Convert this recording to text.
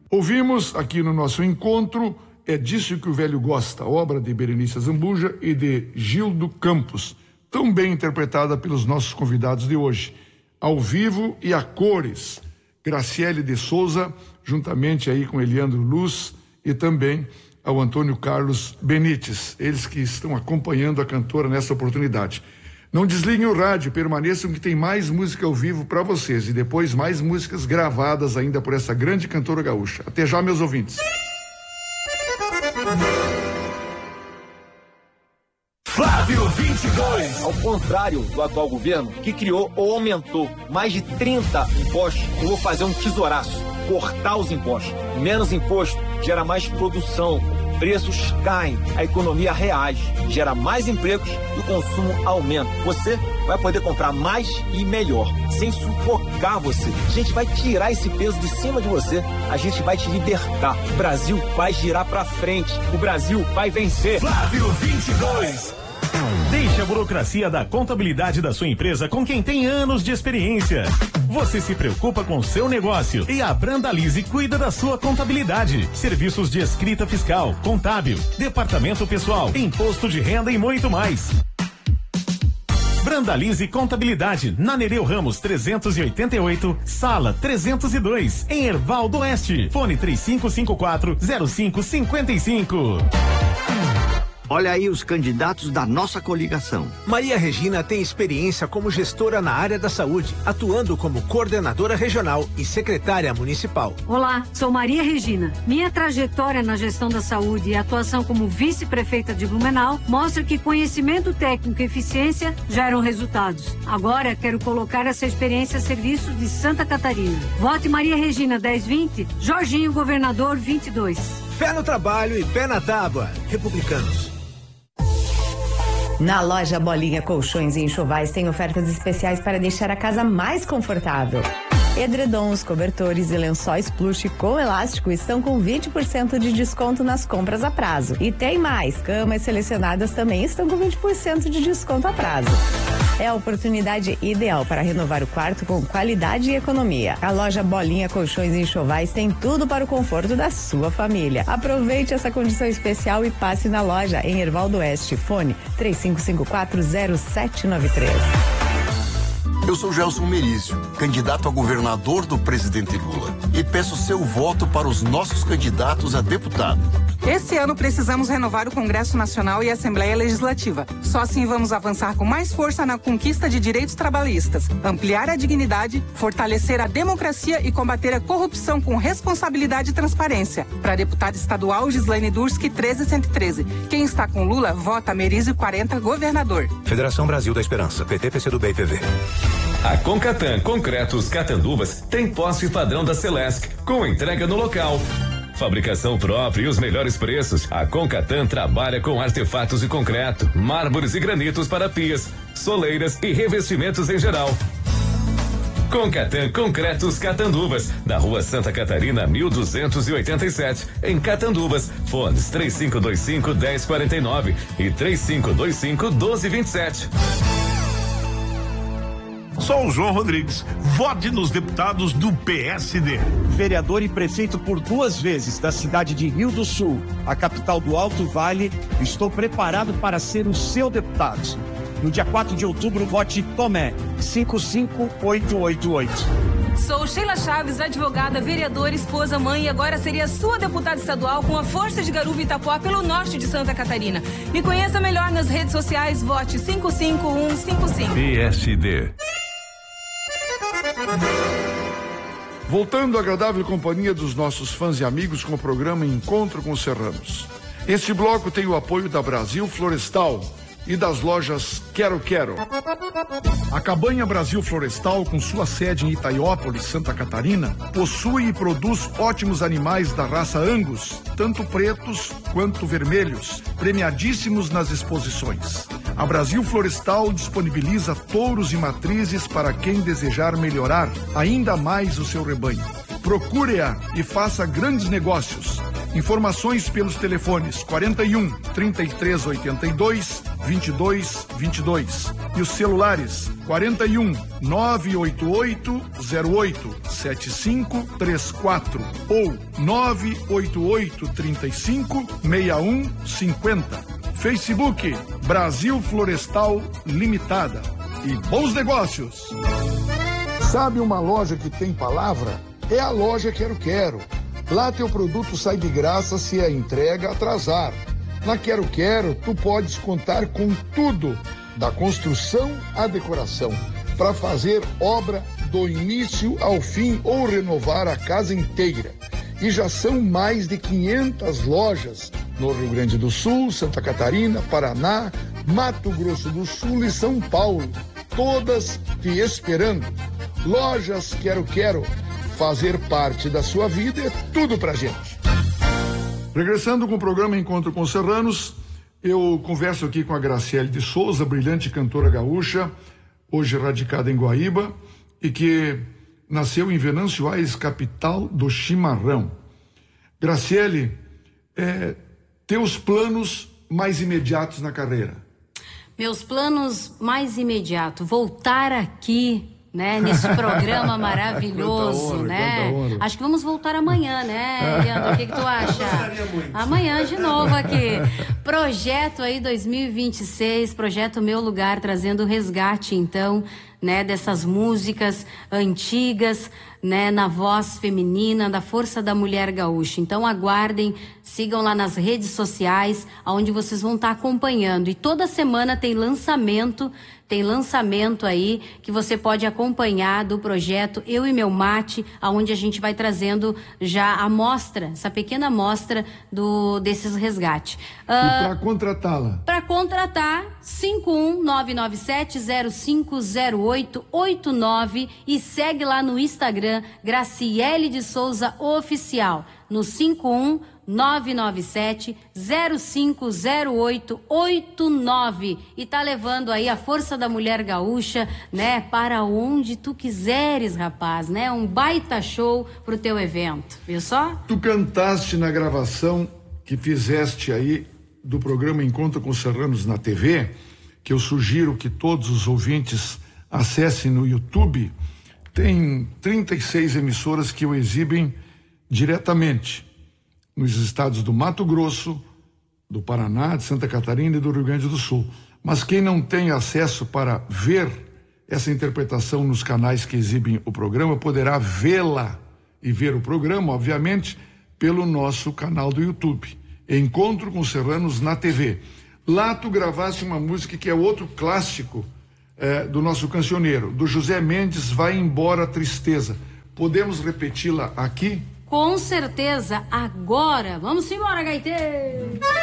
Ouvimos aqui no nosso encontro É Disso que o Velho Gosta, obra de Berenice Zambuja e de Gildo Campos, tão bem interpretada pelos nossos convidados de hoje. Ao vivo e a cores, Graciele de Souza, juntamente aí com Eliandro Luz e também ao Antônio Carlos Benites, eles que estão acompanhando a cantora nessa oportunidade. Não desliguem o rádio, permaneçam que tem mais música ao vivo para vocês e depois mais músicas gravadas ainda por essa grande cantora gaúcha. Até já, meus ouvintes. Flávio 22. Ao contrário do atual governo, que criou ou aumentou mais de 30 impostos, eu vou fazer um tesouraço, cortar os impostos. Menos imposto gera mais produção, preços caem, a economia reage, gera mais empregos e o consumo aumenta. Você vai poder comprar mais e melhor, sem sufocar você. A gente vai tirar esse peso de cima de você, a gente vai te libertar. O Brasil vai girar pra frente, o Brasil vai vencer. Flávio 22. Deixe a burocracia da contabilidade da sua empresa com quem tem anos de experiência. Você se preocupa com o seu negócio e a Brandalize cuida da sua contabilidade. Serviços de escrita fiscal, contábil, departamento pessoal, imposto de renda e muito mais. Brandalize Contabilidade, na Nereu Ramos 388, sala 302, em Erval do Oeste. Fone 3554-0555. Olha aí os candidatos da nossa coligação. Maria Regina tem experiência como gestora na área da saúde, atuando como coordenadora regional e secretária municipal. Olá, sou Maria Regina. Minha trajetória na gestão da saúde e atuação como vice-prefeita de Blumenau mostra que conhecimento técnico e eficiência geram resultados. Agora quero colocar essa experiência a serviço de Santa Catarina. Vote Maria Regina 1020, Jorginho Governador 22. Pé no trabalho e pé na tábua. Republicanos. Na loja Bolinha Colchões e Enxovais tem ofertas especiais para deixar a casa mais confortável. Edredons, cobertores e lençóis plush com elástico estão com 20% de desconto nas compras a prazo. E tem mais, camas selecionadas também estão com 20% de desconto a prazo. É a oportunidade ideal para renovar o quarto com qualidade e economia. A loja Bolinha Colchões e Enxovais tem tudo para o conforto da sua família. Aproveite essa condição especial e passe na loja em Erval do Oeste. Fone 3554-0793. Eu sou Gelson Merizio, candidato a governador do presidente Lula, e peço seu voto para os nossos candidatos a deputado. Esse ano precisamos renovar o Congresso Nacional e a Assembleia Legislativa. Só assim vamos avançar com mais força na conquista de direitos trabalhistas, ampliar a dignidade, fortalecer a democracia e combater a corrupção com responsabilidade e transparência. Para deputada estadual Gislaine Durski, 13113. Quem está com Lula, vota Merizio 40, governador. Federação Brasil da Esperança, PT, PCdoB e PV. A Concatan Concretos Catanduvas tem posse padrão da Celesc, com entrega no local. Fabricação própria e os melhores preços. A Concatan trabalha com artefatos de concreto, mármores e granitos para pias, soleiras e revestimentos em geral. Concatan Concretos Catanduvas, na Rua Santa Catarina, 1287, em Catanduvas. Fones 3525-1049 e 3525-1227. Sou o João Rodrigues. Vote nos deputados do PSD. Vereador e prefeito por 2 vezes da cidade de Rio do Sul, a capital do Alto Vale, estou preparado para ser o seu deputado. No dia 4 de outubro, vote Tomé, 55888. Sou Sheila Chaves, advogada, vereadora, esposa, mãe e agora seria sua deputada estadual com a força de Garuva e Itapuá pelo norte de Santa Catarina. Me conheça melhor nas redes sociais, vote 55155. PSD. Voltando à agradável companhia dos nossos fãs e amigos com o programa Encontro com os Serranos. Este bloco tem o apoio da Brasil Florestal e das lojas Quero Quero. A Cabanha Brasil Florestal, com sua sede em Itaiópolis, Santa Catarina, possui e produz ótimos animais da raça Angus, tanto pretos quanto vermelhos, premiadíssimos nas exposições. A Brasil Florestal disponibiliza touros e matrizes para quem desejar melhorar ainda mais o seu rebanho. Procure-a e faça grandes negócios. Informações pelos telefones 41 3382 2222 e os celulares 41 988 08 7534 ou 988 35 6150. Facebook Brasil Florestal Limitada. E bons negócios! Sabe uma loja que tem palavra? É a loja Quero Quero. Lá teu produto sai de graça se a entrega atrasar. Na Quero Quero, tu podes contar com tudo, da construção à decoração, para fazer obra do início ao fim ou renovar a casa inteira. E já são mais de 500 lojas no Rio Grande do Sul, Santa Catarina, Paraná, Mato Grosso do Sul e São Paulo. Todas te esperando. Lojas Quero Quero. Fazer parte da sua vida é tudo pra gente. Regressando com o programa Encontro com Serranos, eu converso aqui com a Graciele de Souza, brilhante cantora gaúcha, hoje radicada em Guaíba, e que nasceu em Venâncio Aires, capital do chimarrão. Graciele, teus planos mais imediatos na carreira? Meus planos mais imediatos, voltar aqui, né, nesse programa maravilhoso, honra, né? Acho que vamos voltar amanhã, né, Leandro? O que tu acha? Amanhã de novo aqui. Projeto aí 2026, projeto Meu Lugar, trazendo o resgate, então, né, dessas músicas antigas, né, na voz feminina, da força da mulher gaúcha. Então aguardem, sigam lá nas redes sociais, onde vocês vão estar acompanhando. E toda semana tem lançamento aí que você pode acompanhar do projeto Eu e Meu Mate, aonde a gente vai trazendo já a amostra, essa pequena amostra desses resgates. E para contratá-la? Para contratar, 51997050889 e segue lá no Instagram, Graciele de Souza Oficial, no 51997050889 e tá levando aí a força da mulher gaúcha, né, para onde tu quiseres, rapaz, né, um baita show pro teu evento, viu só? Tu cantaste na gravação que fizeste aí do programa Encontro com Serranos na TV, que eu sugiro que todos os ouvintes acessem no YouTube. Tem 36 emissoras que o exibem diretamente nos estados do Mato Grosso, do Paraná, de Santa Catarina e do Rio Grande do Sul. Mas quem não tem acesso para ver essa interpretação nos canais que exibem o programa, poderá vê-la e ver o programa, obviamente, pelo nosso canal do YouTube. Encontro com Serranos na TV. Lá tu gravaste uma música que é outro clássico do nosso cancioneiro, do José Mendes, Vai Embora Tristeza. Podemos repeti-la aqui? Com certeza, agora. Vamos embora, gaiteiro!